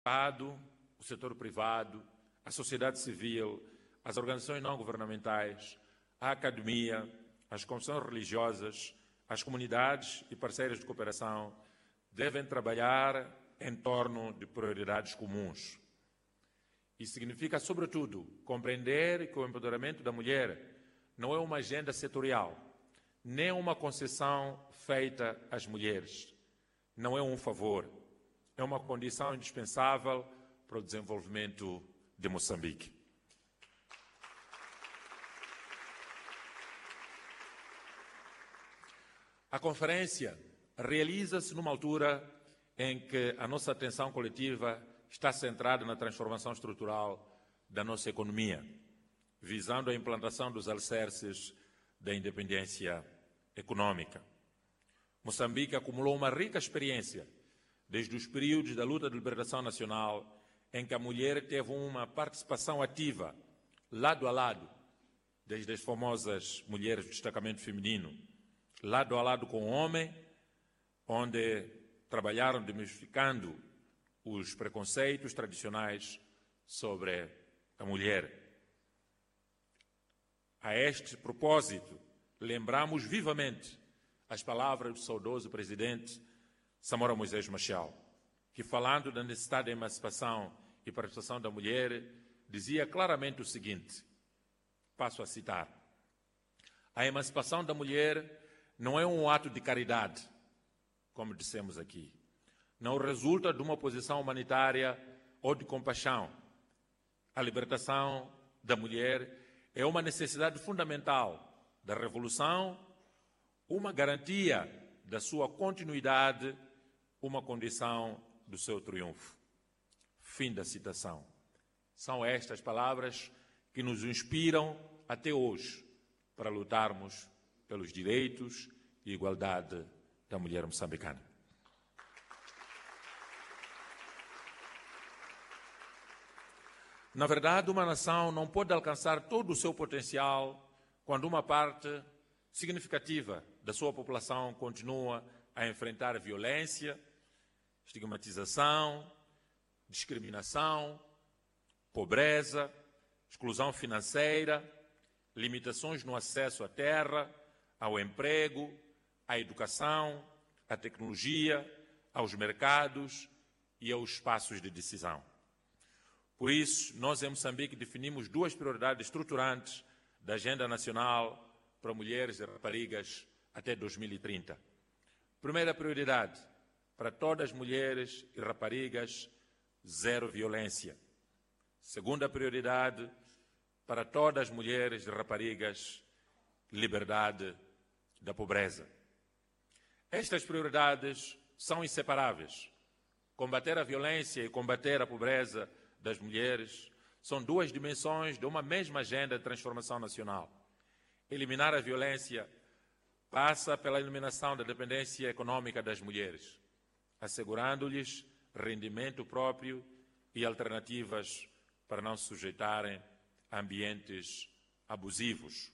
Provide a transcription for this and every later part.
Estado, o setor privado, a sociedade civil, as organizações não governamentais, a academia, as confissões religiosas, as comunidades e parceiros de cooperação devem trabalhar em torno de prioridades comuns. Isso significa, sobretudo, compreender que o empoderamento da mulher não é uma agenda setorial, nem uma concessão feita às mulheres. Não é um favor, é uma condição indispensável para o desenvolvimento de Moçambique. A conferência realiza-se numa altura em que a nossa atenção coletiva está centrada na transformação estrutural da nossa economia, visando a implantação dos alicerces da independência econômica. Moçambique acumulou uma rica experiência desde os períodos da luta de libertação nacional, em que a mulher teve uma participação ativa, lado a lado, desde as famosas mulheres do destacamento feminino, lado a lado com o homem, onde trabalharam desmistificando os preconceitos tradicionais sobre a mulher. A este propósito, lembramos vivamente as palavras do saudoso presidente Samora Moisés Machel, que, falando da necessidade de emancipação e participação da mulher, dizia claramente o seguinte, passo a citar: a emancipação da mulher não é um ato de caridade, como dissemos aqui. Não resulta de uma posição humanitária ou de compaixão. A libertação da mulher é uma necessidade fundamental da revolução, uma garantia da sua continuidade, uma condição do seu triunfo. Fim da citação. São estas palavras que nos inspiram até hoje para lutarmos pelos direitos e igualdade da mulher moçambicana. Na verdade, uma nação não pode alcançar todo o seu potencial quando uma parte significativa da sua população continua a enfrentar violência, estigmatização, discriminação, pobreza, exclusão financeira, limitações no acesso à terra, ao emprego, à educação, à tecnologia, aos mercados e aos espaços de decisão. Por isso, nós em Moçambique definimos duas prioridades estruturantes da Agenda Nacional para Mulheres e Raparigas até 2030. Primeira prioridade, para todas as mulheres e raparigas, zero violência. Segunda prioridade, para todas as mulheres e raparigas, liberdade da pobreza. Estas prioridades são inseparáveis. Combater a violência e combater a pobreza das mulheres são duas dimensões de uma mesma agenda de transformação nacional. Eliminar a violência passa pela eliminação da dependência econômica das mulheres, assegurando-lhes rendimento próprio e alternativas para não se sujeitarem a ambientes abusivos.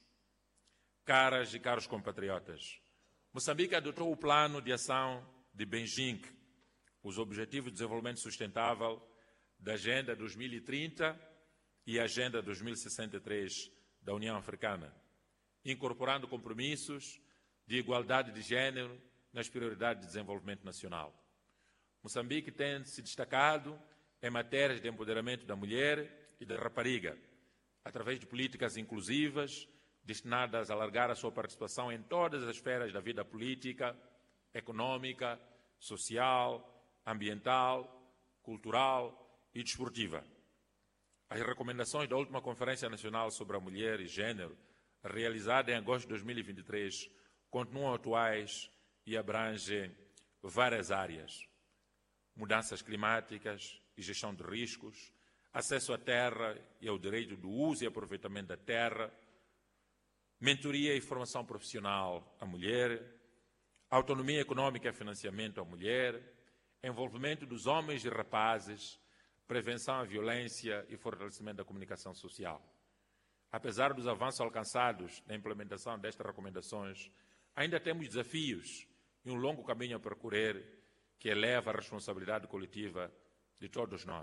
Caras e caros compatriotas, Moçambique adotou o Plano de Ação de Beijing, os Objetivos de Desenvolvimento Sustentável da Agenda 2030 e a Agenda 2063 da União Africana, incorporando compromissos de igualdade de género nas prioridades de desenvolvimento nacional. Moçambique tem se destacado em matérias de empoderamento da mulher e da rapariga, através de políticas inclusivas destinadas a alargar a sua participação em todas as esferas da vida política, econômica, social, ambiental, cultural e desportiva. As recomendações da última Conferência Nacional sobre a Mulher e Gênero, realizada em agosto de 2023, continuam atuais e abrangem várias áreas: mudanças climáticas e gestão de riscos, acesso à terra e ao direito do uso e aproveitamento da terra, mentoria e formação profissional à mulher, autonomia econômica e financiamento à mulher, envolvimento dos homens e rapazes, prevenção à violência e fortalecimento da comunicação social. Apesar dos avanços alcançados na implementação destas recomendações, ainda temos desafios e um longo caminho a percorrer que eleva a responsabilidade coletiva de todos nós.